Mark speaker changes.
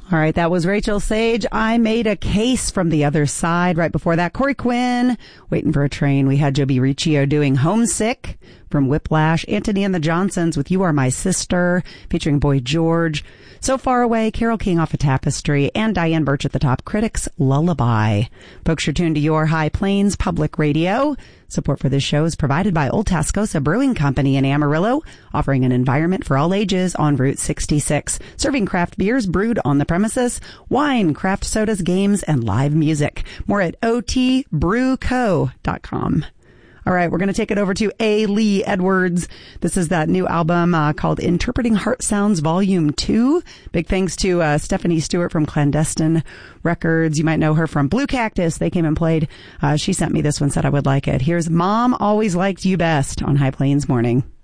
Speaker 1: All right, that was Rachel Sage. I Made a Case from the Other Side. Right before that, Corey Quinn, Waiting for a Train. We had Joby Riccio doing Homesick from Whiplash. Anthony and the Johnsons with You Are My Sister, featuring Boy George. So Far Away, Carole King off of Tapestry, and Diane Birch at the top, Critics' Lullaby. Folks, you're tuned to your High Plains Public Radio. Support for this show is provided by Old Tascosa Brewing Company in Amarillo, offering an environment for all ages on Route 66, serving craft beers brewed on the premises, wine, craft sodas, games, and live music. More at otbrewco.com. All right, we're going to take it over to A. Lee Edwards. This is that new album called Interpreting Heart Sounds Volume 2. Big thanks to Stephanie Stewart from Clandestine Records. You might know her from Blue Cactus. They came and played. She sent me this one, said I would like it. Here's Mom Always Liked You Best on High Plains Morning.